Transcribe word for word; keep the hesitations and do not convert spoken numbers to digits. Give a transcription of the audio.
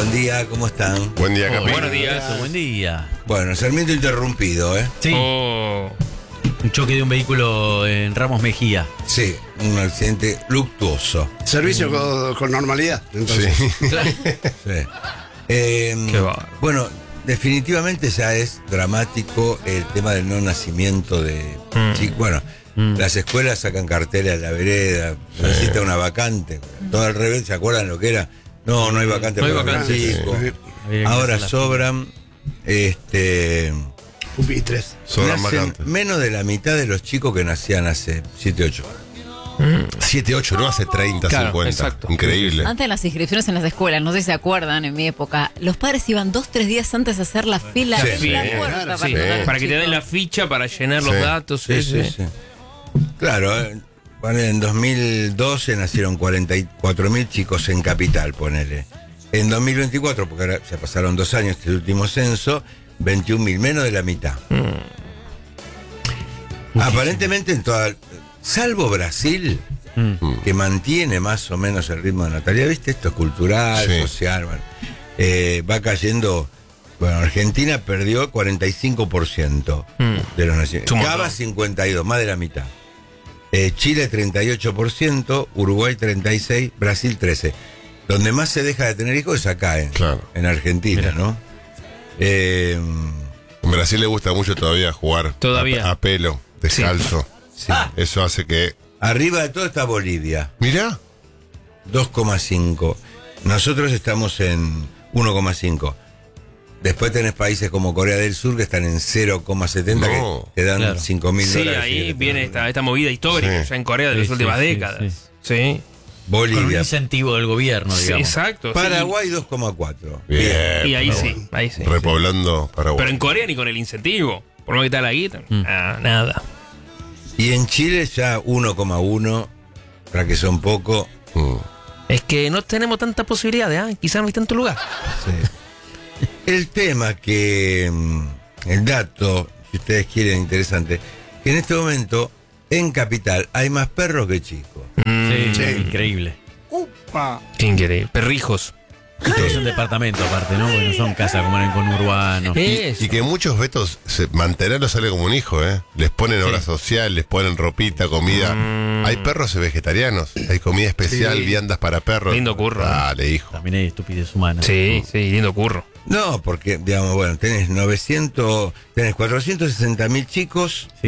buen día, ¿cómo están? Buen día, Oh, Capi. buenos días, buen día. Bueno, Sarmiento interrumpido, ¿eh? Sí, Oh, un choque de un vehículo en Ramos Mejía. Sí, un accidente luctuoso. Servicio con, con normalidad. Entonces. Sí. Sí. Eh, Qué bárbaro. bueno, definitivamente ya es dramático el tema del no nacimiento de Mm. chicos. Bueno, Mm. las escuelas sacan carteles a la vereda, necesita una vacante. Todo al revés, ¿se acuerdan lo que era? No, no hay vacante No hay para los vacante. chicos. Sí. Había que Ahora hacer la sobran, este... Pupitres. Sobran nacen vacantes. menos de la mitad de los chicos que nacían hace siete, ocho años. siete, ocho, no hace treinta, Claro, cincuenta. exacto. Increíble. Antes de las inscripciones en las escuelas, no sé si se acuerdan, en mi época, los padres iban dos, tres días antes a hacer la fila Sí, en la sí, puerta claro, para, sí, tener para que te chicos. den la ficha para llenar los Sí. datos. Sí, sí, sí. Claro, eh, bueno, en dos mil doce nacieron cuarenta y cuatro mil chicos en Capital, ponele. En dos mil veinticuatro, porque ahora se pasaron dos años este último censo, veintiún mil, menos de la mitad. Aparentemente en toda... Salvo Brasil, Mm. que mantiene más o menos el ritmo de natalidad, ¿viste? Esto es cultural, Sí. social, bueno. Eh, va cayendo... Bueno, Argentina perdió cuarenta y cinco por ciento Mm. de los nacimientos. Es un montón. Cava cincuenta y dos, más de la mitad. Eh, Chile treinta y ocho por ciento, Uruguay treinta y seis por ciento, Brasil trece por ciento. Donde más se deja de tener hijos es acá, en, Claro. en Argentina, Mirá. ¿no? Eh, En Brasil le gusta mucho todavía jugar Todavía. A, a pelo, descalzo. sí. Eso hace que. Arriba de todo está Bolivia, Mirá. dos coma cinco. Nosotros estamos en uno coma cinco. Después tenés países como Corea del Sur que están en cero coma setenta, No. que te dan Claro. cinco mil Sí, dólares. ahí si viene querés. esta, esta movida histórica Sí. ya en Corea de Sí, las sí, últimas sí, décadas. sí. Sí, Con un Bolivia. incentivo del gobierno, Sí, digamos. exacto. sí. Paraguay dos coma cuatro. Bien. Y ahí pero sí, bueno. ahí sí. Repoblando Paraguay. Pero en Corea ni con el incentivo. Por lo que está la guita. Mm. Ah, nada. Y en Chile ya uno coma uno, para que son poco. Mm. Es que no tenemos tanta posibilidad, ¿eh? Quizás no hay tanto lugar. Sí. El tema que, mm, el dato, si ustedes quieren, interesante, que en este momento en Capital hay más perros que chicos. Sí, Sí. increíble. Qué increíble. Perrijos. Y todo es un departamento aparte, ¿no? Porque no son casas como en el conurbano. Eso. Y que muchos vetos se, mantenerlo sale como un hijo, ¿eh? Les ponen obra social, les ponen ropita, comida. Mm. Hay perros vegetarianos, hay comida especial, Sí. viandas para perros. Lindo curro. Dale, hijo. También hay estupidez humana. Sí, sí, lindo curro. No, porque, digamos, bueno, tenés novecientos, tenés cuatrocientos sesenta mil chicos